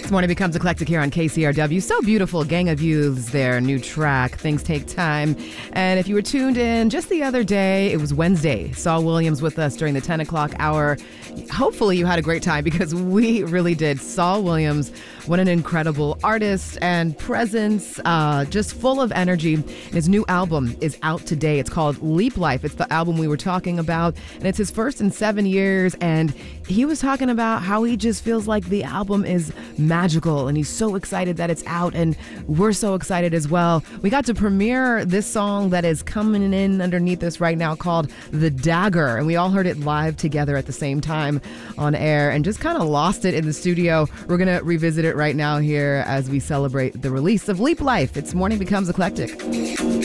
Morning Becomes Eclectic here on KCRW. So beautiful. Gang of Youths, their new track, Things Take Time. And if you were tuned in just the other day, it was Wednesday. Saul Williams with us during the 10 o'clock hour. Hopefully you had a great time because we really did. Saul Williams, what an incredible artist and presence, just full of energy. His new album is out today. It's called Leap Life. It's the album we were talking about, and it's his first in 7 years. And he was talking about how he just feels like the album is magical, and he's so excited that it's out, and we're so excited as well. We got to premiere this song that is coming in underneath us right now called The Dagger, and we all heard it live together at the same time on air and just kind of lost it in the studio. We're going to revisit it right now here as we celebrate the release of Leap Life. It's Morning Becomes Eclectic.